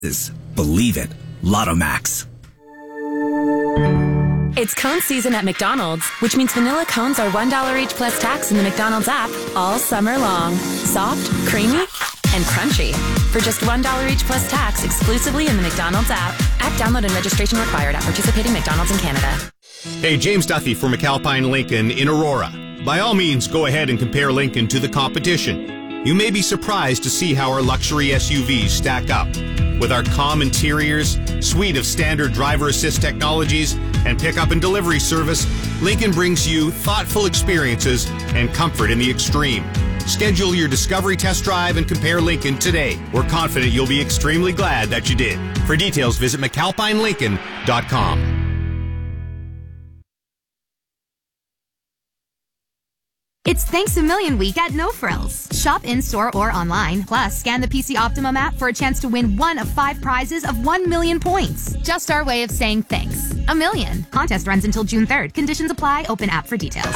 Believe it. Lotto Max. It's cone season at McDonald's, which means vanilla cones are $1 each plus tax in the McDonald's app all summer long. Soft, creamy, and crunchy. For just $1 each plus tax exclusively in the McDonald's app. App download and registration required at participating McDonald's in Canada. Hey, James Duffy from McAlpine Lincoln in Aurora. By all means, go ahead and compare Lincoln to the competition. You may be surprised to see how our luxury SUVs stack up. With our calm interiors, suite of standard driver assist technologies, and pickup and delivery service, Lincoln brings you thoughtful experiences and comfort in the extreme. Schedule your discovery test drive and compare Lincoln today. We're confident you'll be extremely glad that you did. For details, visit McAlpineLincoln.com. It's Thanks a Million Week at No Frills. Shop in-store or online, plus scan the PC Optimum app for a chance to win one of 5 prizes of 1 million points. Just our way of saying thanks. A million. Contest runs until June 3rd. Conditions apply. Open app for details.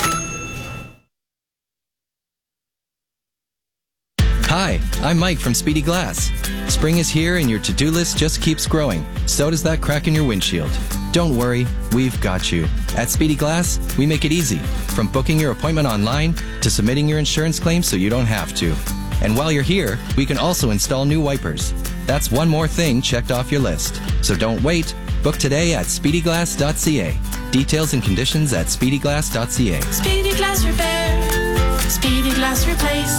Hi, I'm Mike from Speedy Glass. Spring is here and your to-do list just keeps growing. So does that crack in your windshield. Don't worry, we've got you. At Speedy Glass, we make it easy. From booking your appointment online to submitting your insurance claim so you don't have to. And while you're here, we can also install new wipers. That's one more thing checked off your list. So don't wait. Book today at speedyglass.ca. Details and conditions at speedyglass.ca. Speedy Glass Repair. Speedy Glass Replace.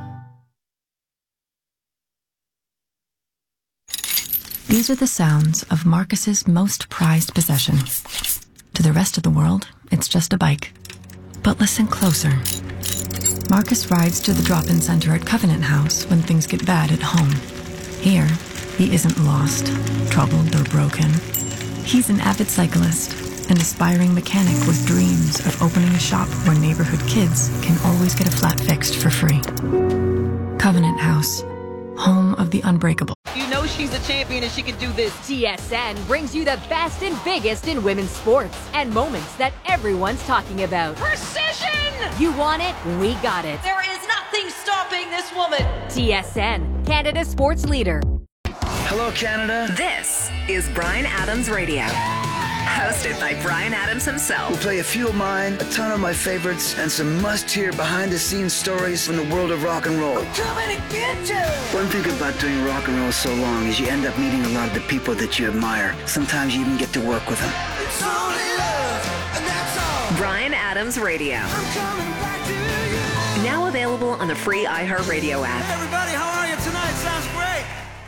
These are the sounds of Marcus's most prized possession. To the rest of the world, it's just a bike. But listen closer. Marcus rides to the drop-in center at Covenant House when things get bad at home. Here, he isn't lost, troubled, or broken. He's an avid cyclist, an aspiring mechanic with dreams of opening a shop where neighborhood kids can always get a flat fixed for free. Covenant House, home of the unbreakable. You know she's a champion and she can do this. TSN brings you the best and biggest in women's sports and moments that everyone's talking about. Precision! You want it? We got it. There is nothing stopping this woman. TSN, Canada's sports leader. Hello, Canada. This is Bryan Adams Radio. Hosted by Bryan Adams himself. We'll play a few of mine, a ton of my favorites, and some must-hear behind-the-scenes stories from the world of rock and roll. I'm coming to get you! One thing about doing rock and roll so long is you end up meeting a lot of the people that you admire. Sometimes you even get to work with them. It's only love, and that's all. Bryan Adams Radio. I'm coming back to you. Now available on the free iHeartRadio app. Hey everybody, how are you tonight? Sounds great.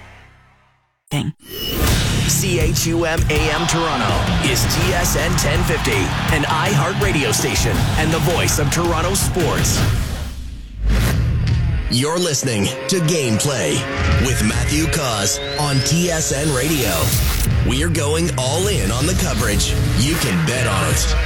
CHUM AM Toronto is TSN 1050, an iHeart radio station and the voice of Toronto sports. You're listening to Gameplay with Matthew Cause on TSN Radio. We're going all in on the coverage. You can bet on it.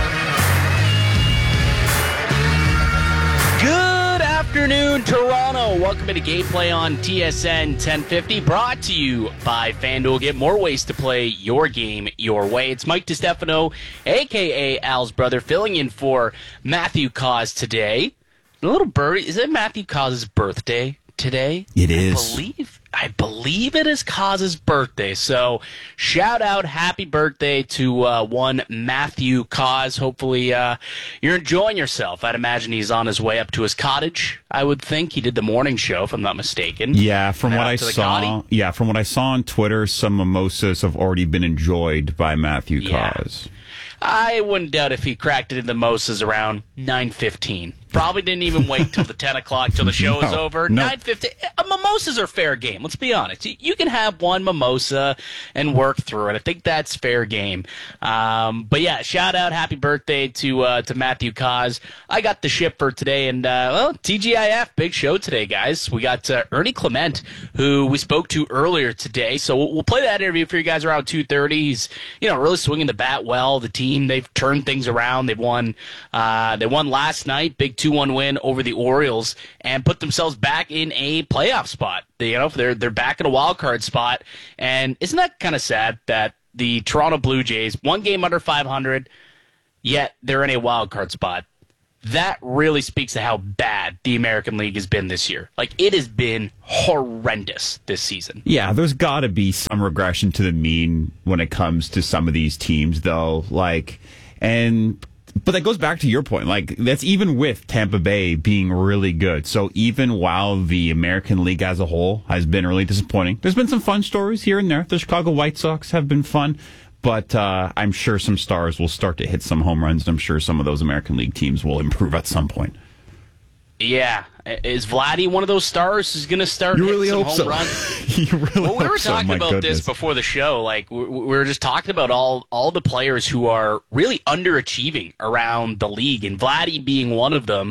Good afternoon, Toronto. Welcome to Gameplay on TSN 1050, brought to you by FanDuel. Get more ways to play your game your way. It's Mike DiStefano, a.k.a. Al's brother, filling in for Matthew Cause today. The little birdie, is it Matthew Cause's birthday today? It is. I believe it is Cause's birthday. So shout out, happy birthday to one Matthew Cause. Hopefully you're enjoying yourself. I'd imagine he's on his way up to his cottage. I would think he did the morning show, if I'm not mistaken. Yeah, from what I saw. Yeah, from what I saw on Twitter, some mimosas have already been enjoyed by Matthew Cause. I wouldn't doubt if he cracked it in the mimosas around 9:15. Probably didn't even wait till the 10 o'clock till the show is over. 9:15. Mimosas are fair game. Let's be honest. You can have one mimosa and work through it. I think that's fair game. But yeah, shout out, happy birthday to Matthew Cause. I got the ship for today, and TGIF, big show today, guys. We got Ernie Clement, who we spoke to earlier today. So we'll play that interview for you guys around 2:30. He's really swinging the bat well. The team, they've turned things around. They won last night. Big 2-1 win over the Orioles and put themselves back in a playoff spot. They're back in a wild card spot. And isn't that kind of sad that the Toronto Blue Jays, one game under 500, yet they're in a wild card spot? that really speaks to how bad the American League has been this year. Like, it has been horrendous this season. Yeah, there's got to be some regression to the mean when it comes to some of these teams, though. But that goes back to your point. Like, that's even with Tampa Bay being really good. So even while the American League as a whole has been really disappointing, there's been some fun stories here and there. The Chicago White Sox have been fun. But I'm sure some stars will start to hit some home runs, and I'm sure some of those American League teams will improve at some point. Yeah. Is Vladdy one of those stars who's going to start hitting some home runs? You really Well, we were so. talking about this before the show. Like, we were just talking about all the players who are really underachieving around the league, and Vladdy being one of them.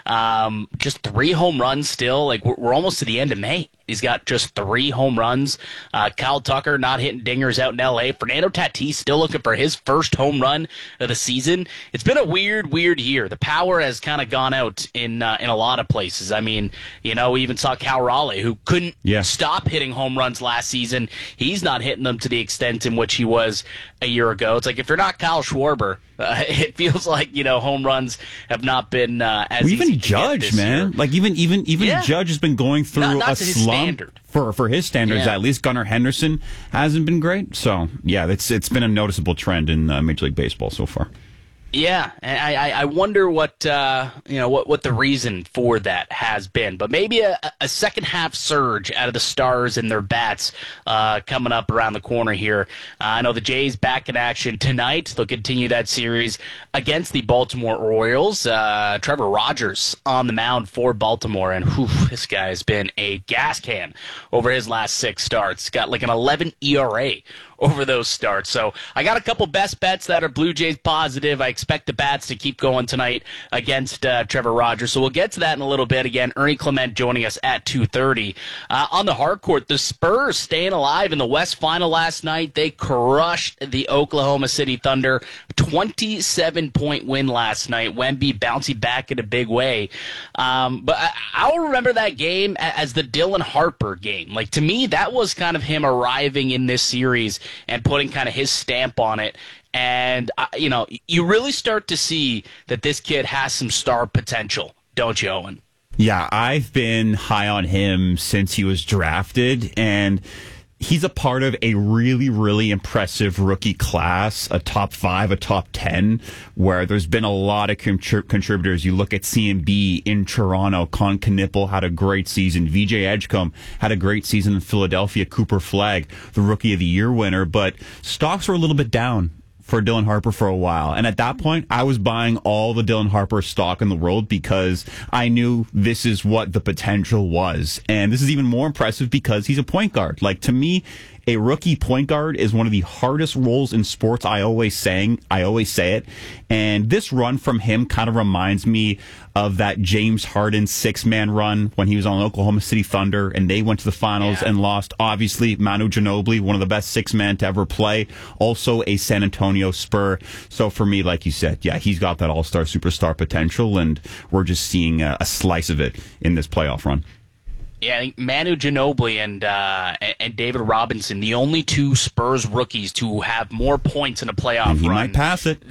Just 3 home runs still. Like, we're almost to the end of May. He's got just 3 home runs. Kyle Tucker not hitting dingers out in L.A. Fernando Tatis still looking for his first home run of the season. It's been a weird year. The power has kind of gone out in a lot of places. I mean, we even saw Cal Raleigh, who couldn't stop hitting home runs last season. He's not hitting them to the extent in which he was a year ago. It's like, if you're not Kyle Schwarber, it feels like, home runs have not been as easy even Judge, man. Year. Like, even Judge has been going through not a to his slump standard. For his standards. Yeah. At least Gunnar Henderson hasn't been great. So, yeah, it's been a noticeable trend in Major League Baseball so far. Yeah, and I wonder what the reason for that has been, but maybe a second half surge out of the Stars and their bats coming up around the corner here. I know the Jays back in action tonight. They'll continue that series against the Baltimore Orioles. Trevor Rogers on the mound for Baltimore, and this guy has been a gas can over his last 6 starts. Got like an 11 ERA over those starts. So I got a couple best bets that are Blue Jays positive. I expect the bats to keep going tonight against Trevor Rogers. So we'll get to that in a little bit. Again, Ernie Clement joining us at 2:30. On the hard court, the Spurs staying alive in the West Final last night. They crushed the Oklahoma City Thunder. 27-point win last night. Wemby bouncing back in a big way. But I'll remember that game as the Dylan Harper game. Like, to me, that was kind of him arriving in this series and putting kind of his stamp on it. And, you really start to see that this kid has some star potential, don't you, Owen? Yeah, I've been high on him since he was drafted, and he's a part of a really, really impressive rookie class, a top 5, a top 10, where there's been a lot of contributors. You look at CMB in Toronto. Con Knipple had a great season. VJ Edgecombe had a great season in Philadelphia. Cooper Flagg, the Rookie of the Year winner. But stocks were a little bit down for Dylan Harper for a while. And at that point, I was buying all the Dylan Harper stock in the world because I knew this is what the potential was. And this is even more impressive because he's a point guard. Like, to me, a rookie point guard is one of the hardest roles in sports. I always say it. And this run from him kind of reminds me of that James Harden 6-man run when he was on Oklahoma City Thunder and they went to the finals and lost. Obviously, Manu Ginobili, one of the best 6-man to ever play. Also a San Antonio Spur. So for me, like you said, yeah, he's got that all-star superstar potential, and we're just seeing a slice of it in this playoff run. Yeah, I think Manu Ginobili and David Robinson, the only 2 Spurs rookies to have more points in a playoff run. He might pass it.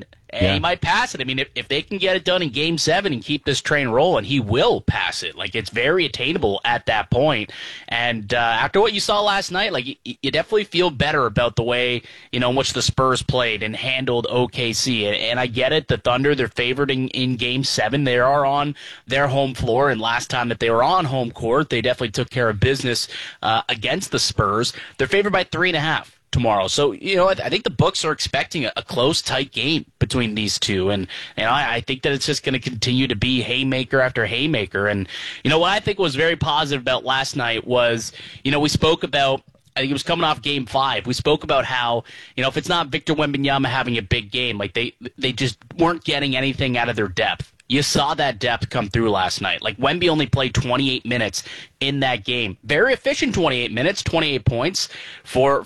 He might pass it. I mean, if they can get it done in Game 7 and keep this train rolling, he will pass it. Like, it's very attainable at that point. And after what you saw last night, like, you definitely feel better about the way, in which the Spurs played and handled OKC. And I get it. The Thunder, they're favored in Game 7. They are on their home floor. And last time that they were on home court, they definitely took care of business against the Spurs. They're favored by 3.5. tomorrow. So, I think the books are expecting a close, tight game between these two. And I think that it's just going to continue to be haymaker after haymaker. And, what I think was very positive about last night was, we spoke about, I think it was coming off Game 5. We spoke about how, if it's not Victor Wembanyama having a big game, like they just weren't getting anything out of their depth. You saw that depth come through last night. Like, Wemby only played 28 minutes in that game. Very efficient 28 minutes, 28 points for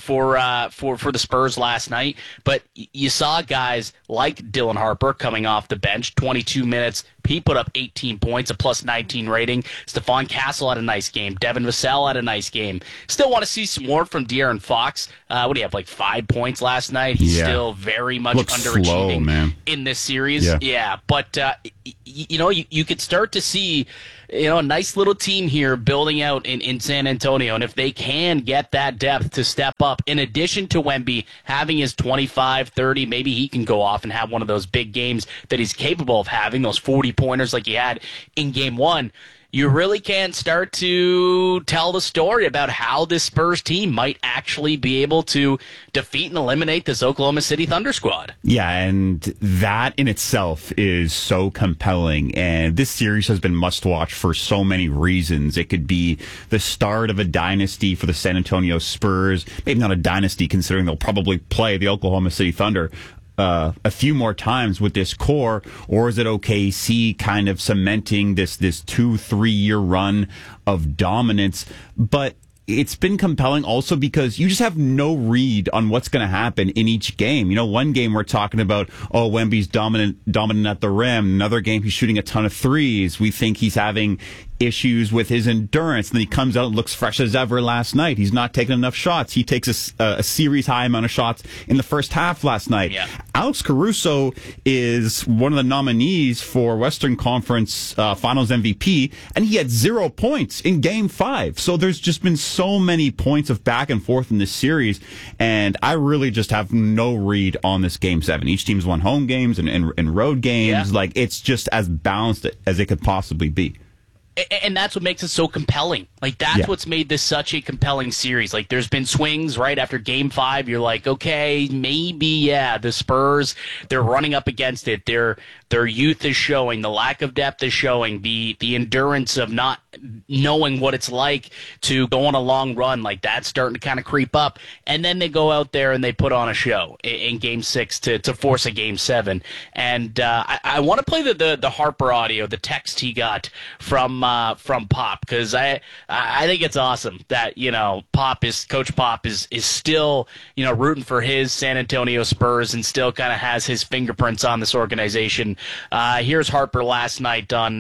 the Spurs last night. But you saw guys like Dylan Harper coming off the bench, 22 minutes, He put up 18 points, a plus 19 rating. Stephon Castle had a nice game. Devin Vassell had a nice game. Still want to see some more from De'Aaron Fox. What do you have, like 5 points last night? He's still very much underachieving in this series. Yeah, but you could start to see a nice little team here building out in San Antonio, and if they can get that depth to step up, in addition to Wemby having his 25, 30, maybe he can go off and have one of those big games that he's capable of having, those 40-pointers like he had in Game 1. You really can start to tell the story about how this Spurs team might actually be able to defeat and eliminate this Oklahoma City Thunder squad. Yeah, and that in itself is so compelling. And this series has been must-watch for so many reasons. It could be the start of a dynasty for the San Antonio Spurs. Maybe not a dynasty, considering they'll probably play the Oklahoma City Thunder a few more times with this core, or is it OKC kind of cementing this 2-3 year run of dominance? But it's been compelling also because you just have no read on what's going to happen in each game. One game we're talking about, Wemby's dominant at the rim. Another game he's shooting a ton of threes. We think he's having issues with his endurance, and then he comes out and looks fresh as ever last night. He's not taking enough shots. He takes a series high amount of shots in the first half last night. Yeah. Alex Caruso is one of the nominees for Western Conference Finals MVP, and he had 0 points in Game 5. So there's just been so many points of back and forth in this series, and I really just have no read on this Game 7. Each team's won home games and road games. Yeah. Like, it's just as balanced as it could possibly be. And that's what makes it so compelling. Like, that's what's made this such a compelling series. Like, there's been swings right after Game 5. You're like, okay, maybe, the Spurs, they're running up against it. Their youth is showing. The lack of depth is showing. The endurance of not knowing what it's like to go on a long run, like, that's starting to kind of creep up. And then they go out there and they put on a show in Game 6 to force a Game 7. And I want to play the Harper audio, the text he got from Pop, because I think it's awesome that Coach Pop is still rooting for his San Antonio Spurs and still kind of has his fingerprints on this organization. Here's Harper last night on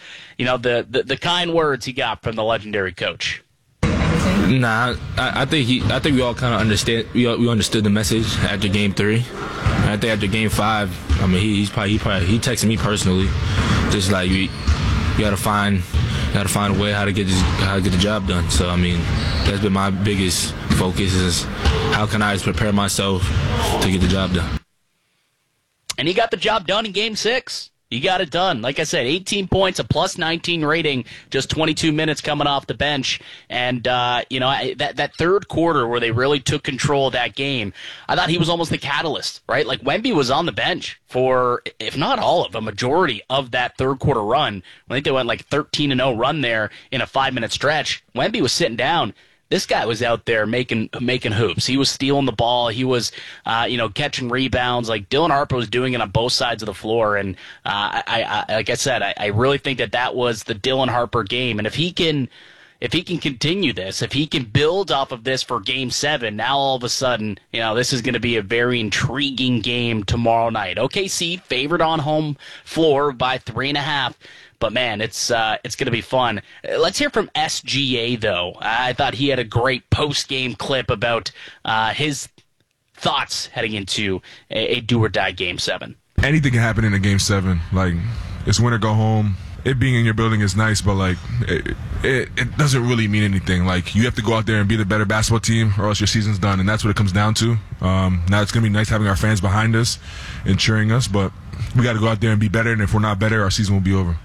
the kind words he got from the legendary coach. Nah, I think we all kind of understand. We understood the message after Game 3. I think after Game 5, I mean, he texted me personally, just like you gotta find a way how to get the job done. So I mean, that's been my biggest focus, is how can I prepare myself to get the job done. And he got the job done in Game 6. He got it done. Like I said, 18 points, a plus 19 rating, just 22 minutes coming off the bench. And, that third quarter where they really took control of that game, I thought he was almost the catalyst, right? Like, Wemby was on the bench for, if not all of, a majority of that third quarter run. I think they went like 13-0 run there in a 5-minute stretch. Wemby was sitting down. This guy was out there making hoops. He was stealing the ball. He was, catching rebounds. Like, Dylan Harper was doing it on both sides of the floor. And I like I said, I really think that was the Dylan Harper game. And if he can continue this, if he can build off of this for Game 7, now all of a sudden, this is going to be a very intriguing game tomorrow night. OKC favored on home floor by 3.5. But, man, it's going to be fun. Let's hear from SGA, though. I thought he had a great post-game clip about his thoughts heading into a do-or-die Game 7. Anything can happen in a Game 7. Like, it's win or go home. It being in your building is nice, but, like, it doesn't really mean anything. Like, you have to go out there and be the better basketball team, or else your season's done, and that's what it comes down to. Now it's going to be nice having our fans behind us and cheering us, but we got to go out there and be better, and if we're not better, our season will be over.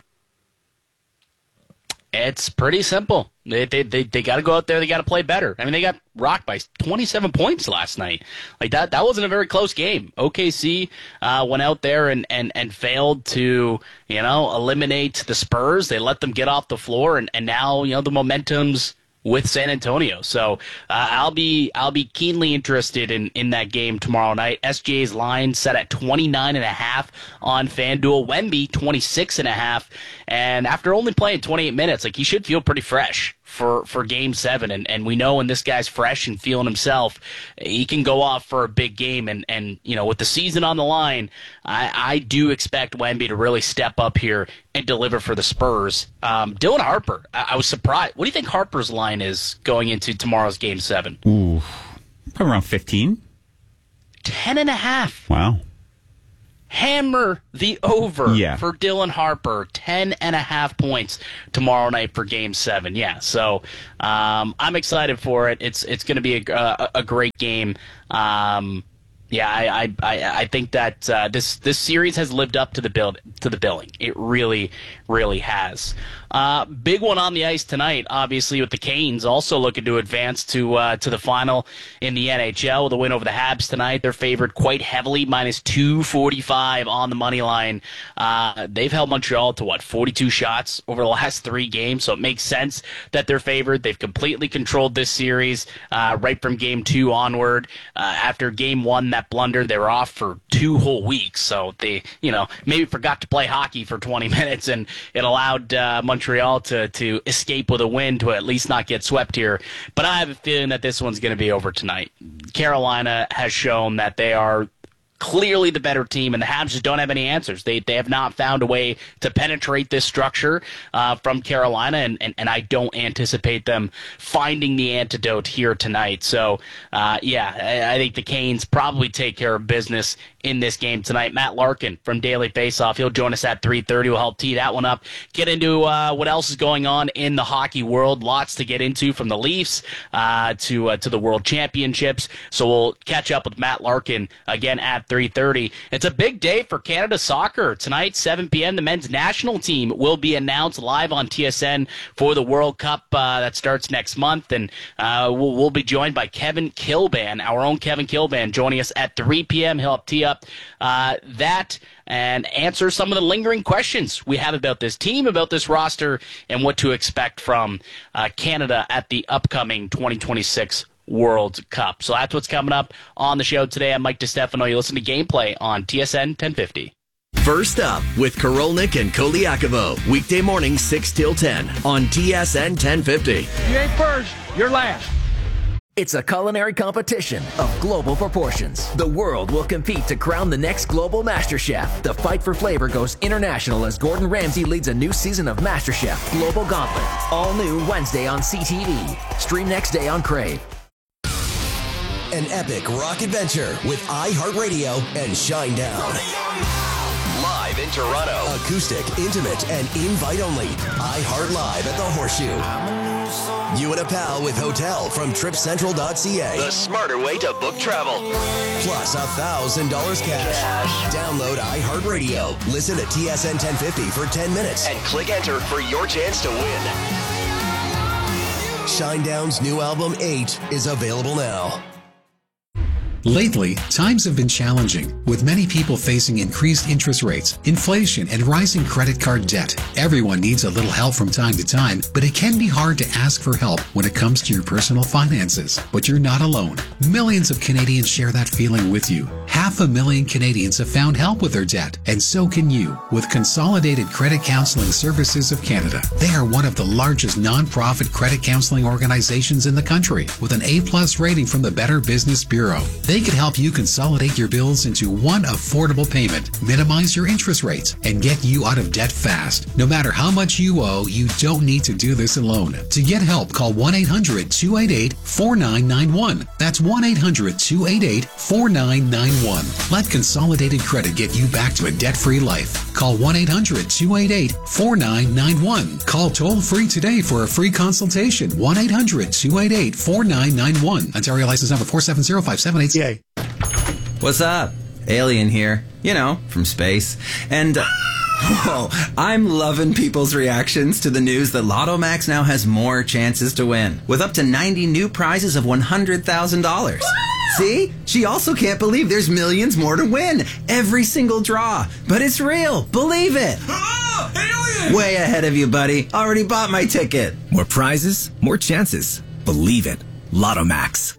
It's pretty simple. They got to go out there. They got to play better. I mean, they got rocked by 27 points last night. Like, that wasn't a very close game. OKC went out there and failed to eliminate the Spurs. They let them get off the floor, and now the momentum's with San Antonio. So I'll be keenly interested in that game tomorrow night. SGA's line set at 29.5 on FanDuel. Wemby 26.5, and after only playing 28 minutes, like, he should feel pretty fresh for Game 7. And we know when this guy's fresh and feeling himself, he can go off for a big game. And with the season on the line, I do expect Wemby to really step up here and deliver for the Spurs. Dylan Harper, I was surprised. What do you think Harper's line is going into tomorrow's Game 7? Ooh, probably around 15. 10.5. Wow. Hammer the over for Dylan Harper. 10.5 points tomorrow night for Game 7. Yeah, so I'm excited for it. It's going to be a great game. I think that this series has lived up to the billing. It really, really has. Big one on the ice tonight, obviously, with the Canes also looking to advance to the final in the NHL with a win over the Habs tonight. They're favored quite heavily, minus 245 on the money line. They've held Montreal to 42 shots over the last 3 games, so it makes sense that they're favored. They've completely controlled this series right from Game 2 onward. After Game 1, that blunder, they were off for 2 whole weeks, so they maybe forgot to play hockey for 20 minutes, and it allowed Montreal to escape with a win, to at least not get swept here. But I have a feeling that this one's going to be over tonight. Carolina has shown that they are clearly the better team, and the Habs just don't have any answers. They have not found a way to penetrate this structure from Carolina, and I don't anticipate them finding the antidote here tonight. So, I think the Canes probably take care of business in this game tonight. Matt Larkin from Daily Faceoff, he'll join us at 3:30. We'll help tee that one up. Get into what else is going on in the hockey world. Lots to get into, from the Leafs to the World Championships. So we'll catch up with Matt Larkin again at 3:30. It's a big day for Canada soccer. Tonight, 7 p.m., the men's national team will be announced live on TSN for the World Cup that starts next month. And we'll be joined by Kevin Kilban, our own Kevin Kilban, joining us at 3 p.m. He'll help tee up that and answer some of the lingering questions we have about this team, about this roster, and what to expect from Canada at the upcoming 2026 World Cup. So that's what's coming up on the show today. I'm Mike DeStefano. You listen to Gameplay on TSN 1050. First Up with Korolnik and Koliakovo. Weekday morning 6 till 10 on TSN 1050. You ain't first, you're last. It's a culinary competition of global proportions. The world will compete to crown the next global MasterChef. The fight for flavor goes international as Gordon Ramsay leads a new season of MasterChef Global Gauntlet. All new Wednesday on CTV. Stream next day on Crave. An epic rock adventure with iHeartRadio and Shinedown. Live in Toronto. Acoustic, intimate, and invite only. iHeart Live at the Horseshoe. You and a pal with hotel from tripcentral.ca. The smarter way to book travel. Plus $1,000 cash. Download iHeartRadio. Listen to TSN 1050 for 10 minutes. And click enter for your chance to win. Shinedown's new album 8 is available now. Lately, times have been challenging, with many people facing increased interest rates, inflation, and rising credit card debt. Everyone needs a little help from time to time, but it can be hard to ask for help when it comes to your personal finances. But you're not alone. Millions of Canadians share that feeling with you. 500,000 Canadians have found help with their debt, and so can you, with Consolidated Credit Counseling Services of Canada. They are one of the largest non-profit credit counseling organizations in the country, with an A+ rating from the Better Business Bureau. They can help you consolidate your bills into one affordable payment, minimize your interest rates, and get you out of debt fast. No matter how much you owe, you don't need to do this alone. To get help, call 1-800-288-4991. That's 1-800-288-4991. Let Consolidated Credit get you back to a debt-free life. Call 1-800-288-4991. Call toll-free today for a free consultation. 1-800-288-4991. Ontario license number 470578. Yay. What's up? Alien here. You know, from space. And, whoa, I'm loving people's reactions to the news that Lotto Max now has more chances to win, with up to 90 new prizes of $100,000. See? She also can't believe there's millions more to win. Every single draw. But it's real. Believe it. Oh, alien! Way ahead of you, buddy. Already bought my ticket. More prizes, more chances. Believe it. Lotto Max.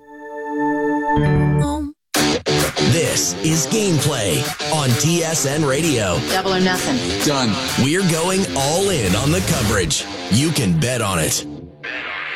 This is Gameplay on TSN Radio. Double or nothing. Done. We're going all in on the coverage. You can bet on it.